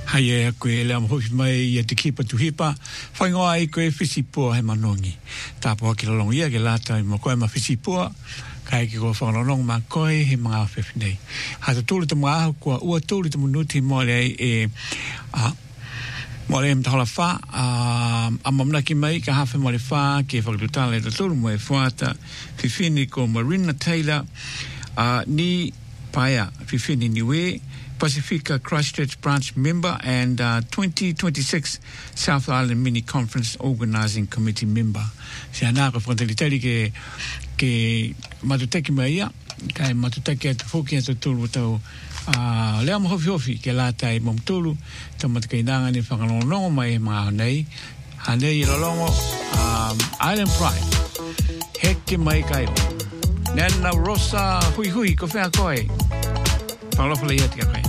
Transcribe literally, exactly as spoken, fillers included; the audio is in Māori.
Hai e koe lea mahofi mai ia te kipa tuhipa. Whaingoa ai koe whisipua he manongi. Tāpua ki lalong ia ke lata i mo koe ma whisipua. Kai ki koe whangalonong ma koe he mga awhewhinei. Hata tūli te mga ahu kua ua tūli te munuti mo le e... Uh, mo le mtahola wha. Uh, a mamna ki mai ka hawhi mo le wha ke whakatutala e taturu mo e whaata. Whiwhini ko Marina Taylor. Uh, ni paia whiwhini niwe. Pacifica Christchurch branch member and uh, twenty twenty-six South Island Mini Conference Organising Committee member. Se ana ko frontelitari ke ke matutaki mai ia, kai matutaki atu foki atu tulu tau uh, lea mo hofi hofi ke lata i mom tulu, tau matakainanga ni whakalongongo mai mga hanei, hanei i lalongo um, Island Pride. Heke mai kai o. Nana Rosa hui hui ko whea koe. Whalofala ia tika kai.